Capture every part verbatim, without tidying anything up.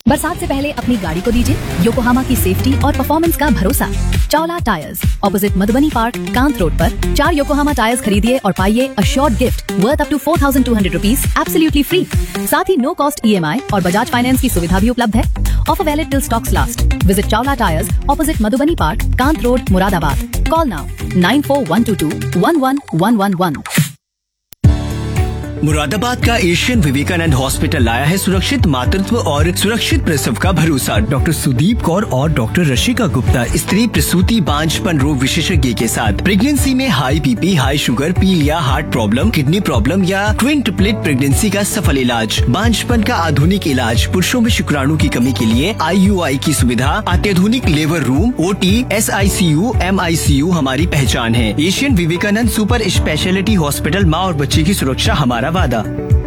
बरसात से पहले अपनी गाड़ी को दीजिए योकोहामा की सेफ्टी और परफॉर्मेंस का भरोसा। Chawla tyres, opposite Madhubani park, Kant road पर चार योकोहामा टायर्स खरीदिए और पाइए assured gift worth up to four thousand two hundred rupees absolutely free. साथ ही नो कॉस्ट ईएमआई और बजाज फाइनेंस की सुविधा भी उपलब्ध है। Offer valid till stocks last. Visit Chawla tyres, opposite Madhubani park, Kant road, Moradabad. Call now nine four one two to one one one one one. Moradabad का Asian Vivekananda hospital लाया है सुरक्षित मातृत्व और सुरक्षित प्रसव का भरोसा। डॉक्टर सुदीप कौर और डॉक्टर रशिका गुप्ता स्त्री प्रसूति बांझपन रोग विशेषज्ञ के साथ प्रेगनेंसी में हाई बीपी, हाई शुगर, पीलिया, हार्ट प्रॉब्लम, किडनी प्रॉब्लम या ट्विन ट्रिपलेट प्रेगनेंसी का सफल इलाज, बांझपन का आधुनिक इलाज, पुरुषों में शुक्राणु की कमी के लिए आईयूआई की सुविधा, अत्याधुनिक लेबर रूम, ओटी, एसआईसीयू, एमआईसीयू हमारी पहचान है। Asian Vivekananda super speciality hospital, माँ और बच्चे की सुरक्षा हमारा वादा।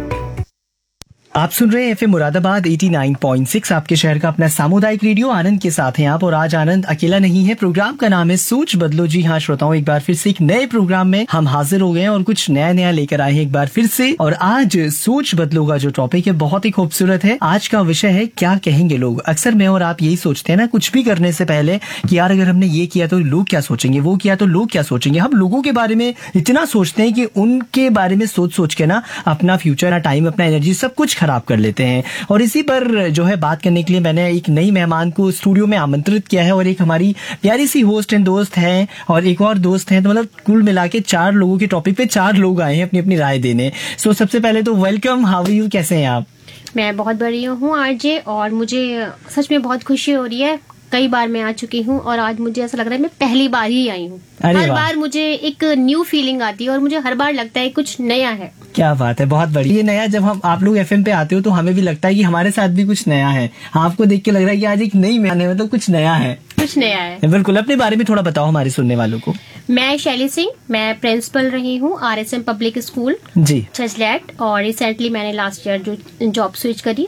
आप सुन रहे हैं एफएम मुरादाबाद नवासी पॉइंट छह, आपके शहर का अपना सामुदायिक रेडियो। आनंद के साथ हैं आप, और आज आनंद अकेला नहीं है। प्रोग्राम का नाम है सोच बदलो। जी हाँ श्रोताओं, एक बार फिर से एक नए प्रोग्राम में हम हाजिर हो गए हैं और कुछ नया नया लेकर आए हैं एक बार फिर से। और आज सोच बदलो का जो टॉपिक है बहुत ही खूबसूरत है। आज का विषय है क्या कहेंगे लोग। अक्सर मैं और आप यही सोचते हैं ना, कुछ भी करने से पहले कि यार अगर हमने ये किया तो लोग क्या सोचेंगे, वो किया तो लोग क्या सोचेंगे। हम लोगों के बारे में इतना सोचते हैं कि उनके बारे में सोच सोच के ना अपना फ्यूचर, टाइम, अपना एनर्जी सब कुछ खराब कर लेते हैं। और इसी पर जो है बात करने के लिए मैंने एक नई मेहमान को स्टूडियो में आमंत्रित किया है, और एक हमारी प्यारी सी होस्ट एंड दोस्त हैं और एक और दोस्त हैं। तो मतलब कुल मिला के चार लोगों के टॉपिक पे चार लोग आए हैं अपनी अपनी राय देने। सो सबसे पहले तो वेलकम, हाउ आर यू, कैसे हैं आप? मैं बहुत बढ़िया हूँ आरजे, और मुझे सच में बहुत खुशी हो रही है। कई बार मैं आ चुकी हूँ और आज मुझे ऐसा लग रहा है मैं पहली बार ही आई हूँ। हर बार मुझे एक न्यू फीलिंग आती है और मुझे हर बार लगता है कुछ नया है। क्या बात है, बहुत बढ़िया। ये नया, जब हम आप लोग एफएम पे आते हो तो हमें भी लगता है कि हमारे साथ भी कुछ नया है। आपको देख के लग रहा है कि आज एक नई मेहमान है, मतलब कुछ नया है। कुछ नया है, बिल्कुल। अपने बारे में थोड़ा बताओ हमारे सुनने वालों को। मैं शैली सिंह, मैं प्रिंसिपल रही हूँ आरएसएम पब्लिक स्कूल जी छजलैट, और रिसेंटली मैंने लास्ट ईयर जो जॉब स्विच करी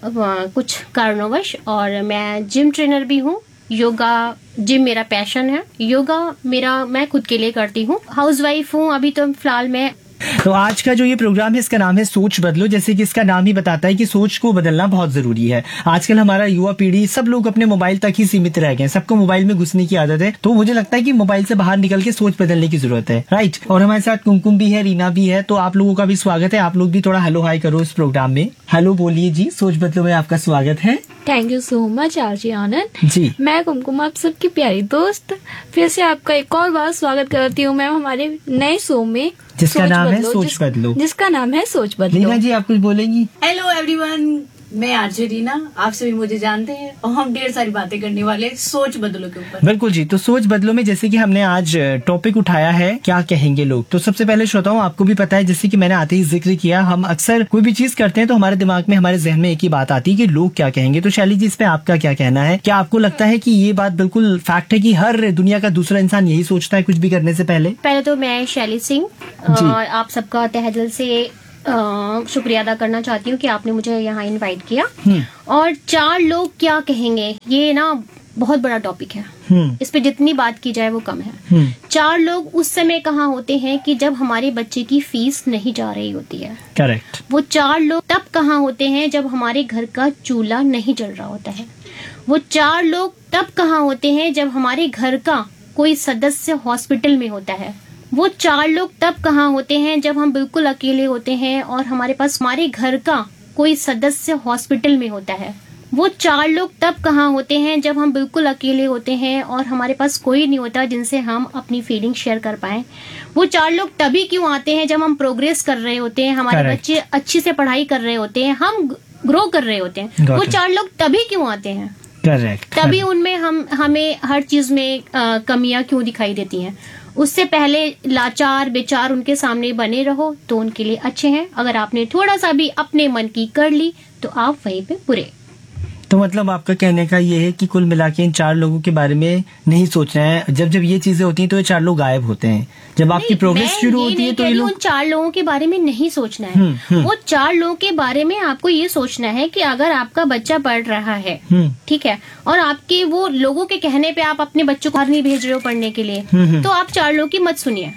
कुछ कारणोंवश, और मैं जिम ट्रेनर भी हूँ। योगा जिम मेरा पैशन है। योगा मेरा मैं खुद के लिए करती हूँ। हाउसवाइफ हूँ अभी तो फिलहाल मैं। तो आज का जो ये प्रोग्राम है इसका नाम है सोच बदलो। जैसे कि इसका नाम ही बताता है कि सोच को बदलना बहुत जरूरी है। आजकल हमारा युवा पीढ़ी सब लोग अपने मोबाइल तक ही सीमित रह गए, सबको मोबाइल में घुसने की आदत है। तो मुझे लगता है कि मोबाइल से बाहर निकल के सोच बदलने की जरूरत है, राइट। और हमारे साथ कुमकुम भी है, रीना भी है, तो आप लोगों का भी स्वागत है। आप लोग भी थोड़ा हेलो हाई करो इस प्रोग्राम में। हेलो बोलिए जी, सोच बदलो में आपका स्वागत है। Thank you so much RG Anand ji. मैं कुमकुम, आप सबकी प्यारी दोस्त, फिर से आपका एक और बार स्वागत करती हूँ मैम हमारे नए शो में जिसका नाम है सोच बदलो। जिसका नाम है सोच बदलो। रीना जी आप कुछ बोलेंगी? हेलो एवरीवन, मैं आरजे रीना, आप सभी मुझे जानते हैं और हम ढेर सारी बातें करने वाले सोच बदलो के ऊपर। बिल्कुल जी। तो सोच बदलो में जैसे कि हमने आज टॉपिक उठाया है क्या कहेंगे लोग। तो सबसे पहले श्रोताओं आपको भी पता है, जैसे कि मैंने आते ही जिक्र किया, हम अक्सर कोई भी चीज करते हैं तो हमारे दिमाग में, हमारे जहन में एक ही बात आती है कि लोग क्या कहेंगे। तो शैली जी इस पे आपका क्या कहना है? क्या आपको लगता है कि ये बात बिल्कुल फैक्ट है कि हर दुनिया का दूसरा इंसान यही सोचता है कुछ भी करने से पहले? पहले तो मैं शैली सिंह और आप सबका तहे दिल से Uh, शुक्रिया अदा करना चाहती हूँ कि आपने मुझे यहाँ इनवाइट किया। और चार लोग क्या कहेंगे, ये ना बहुत बड़ा टॉपिक है। इस पे जितनी बात की जाए वो कम है। चार लोग उस समय कहाँ होते हैं कि जब हमारे बच्चे की फीस नहीं जा रही होती है। करेक्ट। वो चार लोग तब कहाँ होते हैं जब हमारे घर का चूल्हा नहीं जल रहा होता है। वो चार लोग तब कहाँ होते हैं जब हमारे घर का कोई सदस्य हॉस्पिटल में होता है। वो चार लोग तब कहाँ होते हैं जब हम बिल्कुल अकेले होते हैं और हमारे पास हमारे घर का कोई सदस्य हॉस्पिटल में होता है। वो चार लोग तब कहाँ होते हैं जब हम बिल्कुल अकेले होते हैं और हमारे पास कोई नहीं होता जिनसे हम अपनी फीलिंग शेयर कर पाएं। वो चार लोग तभी क्यों आते हैं जब हम प्रोग्रेस कर रहे होते हैं, हमारे Correct. बच्चे अच्छी से पढ़ाई कर रहे होते हैं, हम ग्रो कर रहे होते हैं। Got वो it. चार लोग तभी क्यों आते हैं? Correct. तभी उनमें हम हमें हर चीज में कमियां क्यों दिखाई देती हैं। उससे पहले लाचार बेचार उनके सामने बने रहो तो उनके लिए अच्छे हैं। अगर आपने थोड़ा सा भी अपने मन की कर ली तो आप वहीं पे बुरे। तो मतलब आपका कहने का ये है कि कुल मिला के इन चार लोगों के बारे में नहीं सोचना है। जब जब ये चीजें होती हैं तो ये चार लोग गायब होते हैं। जब आपकी प्रोग्रेस शुरू होती है तो ये लोग, उन चार लोगों के बारे में नहीं सोचना है। हुँ, हुँ. वो चार लोगों के बारे में आपको ये सोचना है कि अगर आपका बच्चा पढ़ रहा है, ठीक है, और आपके वो लोगों के कहने पे आप अपने बच्चों को घर नहीं भेज रहे हो पढ़ने के लिए, तो आप चार लोगों की मत सुनिए।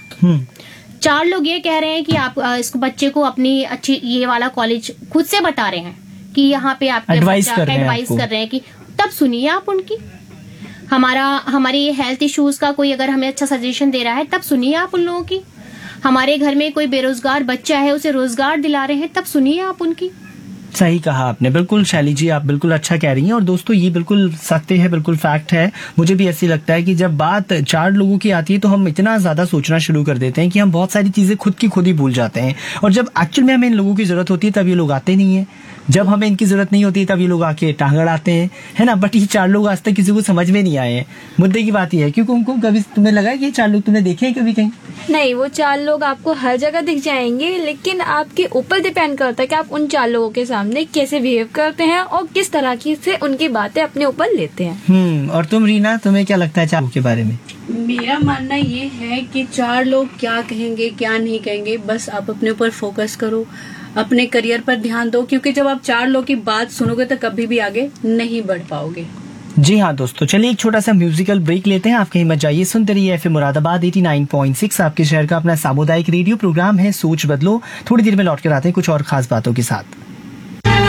चार लोग ये कह रहे हैं कि आप इस बच्चे को अपनी अच्छी ये वाला कॉलेज खुद से बता रहे हैं कि यहाँ पे आपके Advice बच्चा कर रहे हैं एडवाइस आपको। कर रहे हैं कि तब सुनिए आप उनकी। हमारा हमारी हेल्थ इश्यूज का कोई अगर हमें अच्छा सजेशन दे रहा है तब सुनिए आप उन लोगों की। हमारे घर में कोई बेरोजगार बच्चा है उसे रोजगार दिला रहे हैं तब सुनिए आप उनकी। सही कहा आपने, बिल्कुल शैली जी, आप बिल्कुल अच्छा कह रही हैं। और दोस्तों ये बिल्कुल सत्य है, बिल्कुल फैक्ट है। मुझे भी ऐसी लगता है कि जब बात चार लोगों की आती है तो हम इतना ज्यादा सोचना शुरू कर देते हैं कि हम बहुत सारी चीजें खुद की खुद ही भूल जाते हैं। और जब एक्चुअल में हमें इन लोगों की जरूरत होती है तब ये लोग आते नहीं है, जब हमें इनकी जरूरत नहीं होती तब ये लोग आके टांग अड़ाते हैं, है ना। बट ये चार लोग आज तक किसी को समझ में नहीं आए हैं। मुद्दे की बात ये है, क्योंकि उनको कभी तुम्हें लगा कि ये चार लोग तुमने देखे हैं कभी कहीं? नहीं, वो चार लोग आपको हर जगह दिख जाएंगे, लेकिन आपके ऊपर डिपेंड करता है कि आप उन चार लोगों के सामने कैसे बिहेव करते हैं और किस तरह की से उनकी बातें अपने ऊपर लेते हैं। हम्म और तुम रीना, तुम्हें क्या लगता है चार लोगों के बारे में? मेरा मानना ये है कि चार लोग क्या कहेंगे क्या नहीं कहेंगे, बस आप अपने ऊपर फोकस करो, अपने करियर पर ध्यान दो, क्योंकि जब आप चार लोग की बात सुनोगे तो कभी भी आगे नहीं बढ़ पाओगे। जी हाँ दोस्तों, चलिए एक छोटा सा म्यूजिकल ब्रेक लेते हैं। आप कहीं मत जाइए, सुनते रहिए FM Moradabad eighty nine point six, आपके शहर का अपना सामुदायिक रेडियो प्रोग्राम है सोच बदलो। थोड़ी देर में लौट कर आते हैं कुछ और खास बातों के साथ।